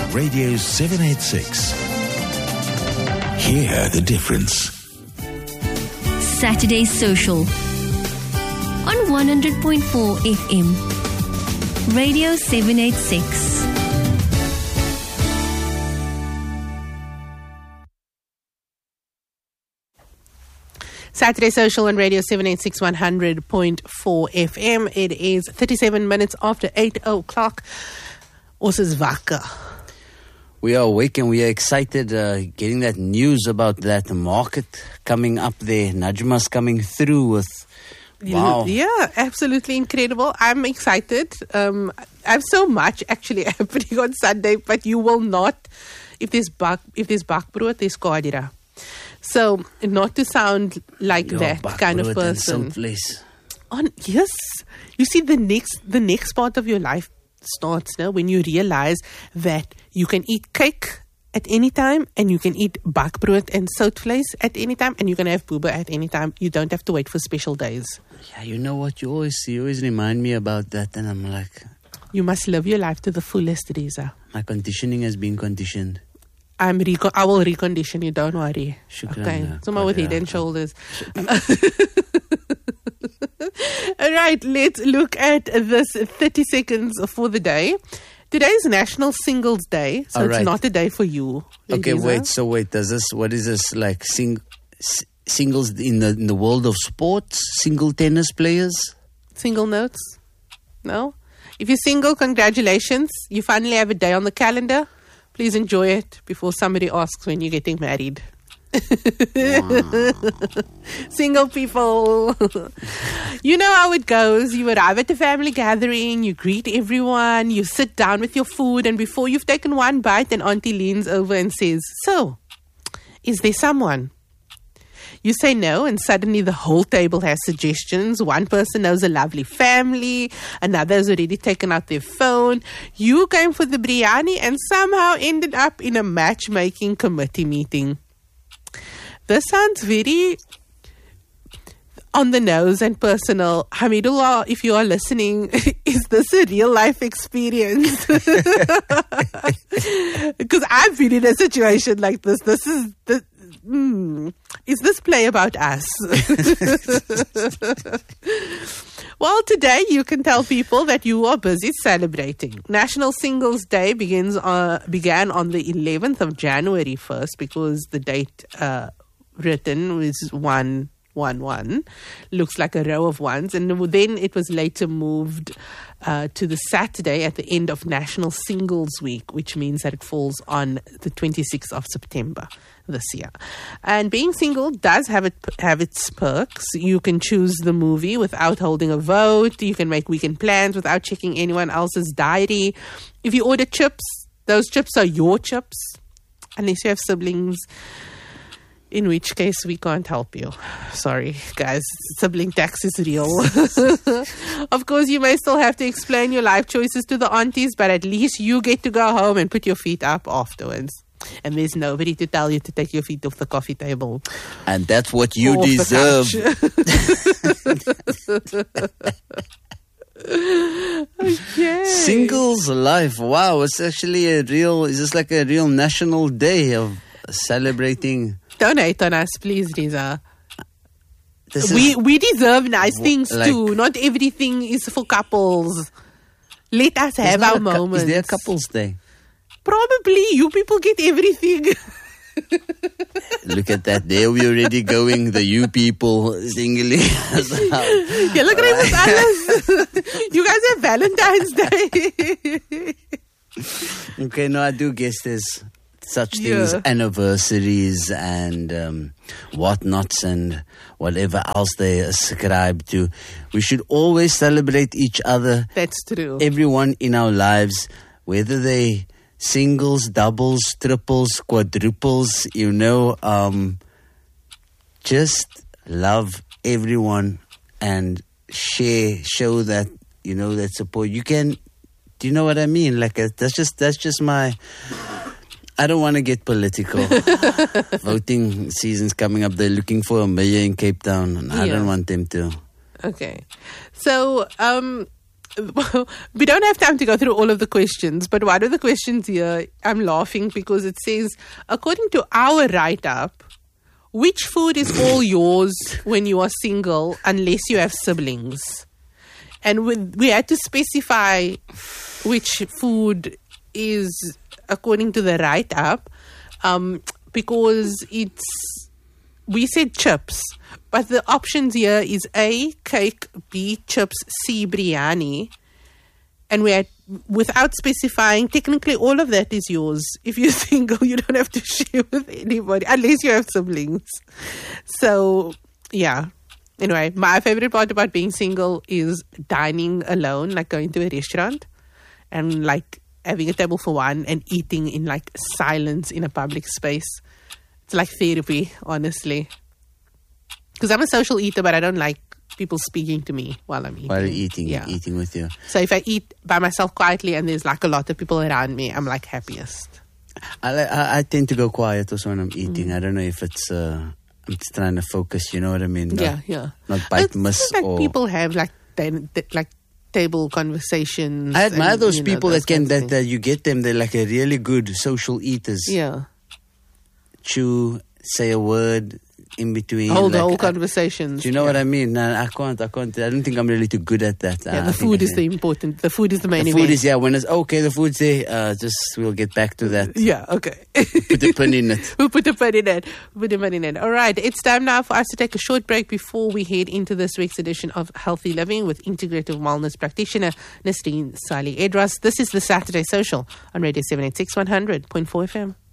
Radio 786. Hear the difference. Saturday Social on 100.4 FM. Radio 786. Saturday Social on Radio 786 100.4 FM. It is 37 minutes after 8 o'clock. Ons is wakker. We are awake and we are excited getting that news about that market coming up there. Najma's coming through with, wow. Yeah, absolutely incredible. I'm excited. I have so much actually happening on Sunday, but you will not, if there's bakbrood, there's kadira. So, not to sound like that kind of person. Yes. You see, the next part of your life starts now when you realize that you can eat cake at any time and you can eat bakbrood and soutvleis at any time and you can have booba at any time. You don't have to wait for special days. Yeah, you know what? You always remind me about that, and I'm like, you must live your life to the fullest, Riza. My conditioning has been conditioned. I will recondition you, don't worry. Shukran, okay, so with head and shoulders. All right, let's look at this 30 seconds for the day. Today is National Singles Day, so it's not a day for you. Okay, Eliza. wait. What is this like? Singles in the world of sports? Single tennis players? Single notes? No? If you're single, congratulations. You finally have a day on the calendar. Please enjoy it before somebody asks when you're getting married. Wow. Single people. You know how it goes. You arrive at the family gathering, you greet everyone, you sit down with your food, and before you've taken one bite, an auntie leans over and says, "So, is there someone?" You say no, and suddenly the whole table has suggestions. One person knows a lovely family. Another has already taken out their phone. You came for the biryani and somehow ended up in a matchmaking committee meeting. This sounds very on the nose and personal. Hamidullah, if you are listening, is this a real life experience? Because I've been in a situation like this. Is this play about us? Well, today you can tell people that you are busy celebrating. National Singles Day began on the 11th of January 1st because the date written was 111. Looks like a row of ones. And then it was later moved to the Saturday at the end of National Singles Week, which means that it falls on the 26th of September this year. And being single does have its perks. You can choose the movie without holding a vote. You can make weekend plans without checking anyone else's diary. If you order chips, those chips are your chips, unless you have siblings, in which case we can't help you. Sorry, guys. Sibling tax is real. Of course, you may still have to explain your life choices to the aunties, but at least you get to go home and put your feet up afterwards. And there's nobody to tell you to take your feet off the coffee table. And that's what you deserve. Okay. Singles life. Wow, it's actually is this like a real national day of celebrating? Don't hate on us, please, Riza. We deserve nice things too. Not everything is for couples. Let us have our moments. Is there a couples day? Probably. You people get everything. Look at that. There we already going. The you people singly. Julle kry mos alles. You guys have Valentine's Day. Okay, no, I do guess there's such things, anniversaries and whatnots and whatever else they ascribe to. We should always celebrate each other. That's true. Everyone in our lives, whether they singles, doubles, triples, quadruples, just love everyone and show that, that support. You can, do you know what I mean? Like, that's just my, I don't want to get political. Voting season's coming up. They're looking for a mayor in Cape Town, and I don't want them to. Okay. So, we don't have time to go through all of the questions, but one of the questions here, I'm laughing because it says, according to our write-up, which food is all yours when you are single unless you have siblings? And we had to specify which food is according to the write-up, because we said chips, but the options here is A, cake, B, chips, C, biryani. And we had, without specifying, technically all of that is yours. If you're single, you don't have to share with anybody, unless you have siblings. So, yeah. Anyway, my favorite part about being single is dining alone, like going to a restaurant and like having a table for one and eating in like silence in a public space. It's like therapy, honestly. Because I'm a social eater, but I don't like people speaking to me while I'm eating. While you're eating with you. So if I eat by myself quietly and there's like a lot of people around me, I'm like happiest. I tend to go quiet also when I'm eating. I don't know if it's... I'm just trying to focus, you know what I mean? Yeah. Not bite miss like or... people have like table conversations. I admire and, those people those that you get them. They're like a really good social eaters. Yeah. Chew, say a word in between. Hold the whole conversations. Do you know what I mean? No, I can't. I don't think I'm really too good at that. Yeah, the food is the important. The food is the main event. The food is, when it's okay, the food's there. We'll get back to that. Yeah, okay. Put a pin in it. We'll put a pin in it. All right, it's time now for us to take a short break before we head into this week's edition of Healthy Living with integrative wellness practitioner Nasreen Salih Edras. This is the Saturday Social on Radio 786 100.4 FM.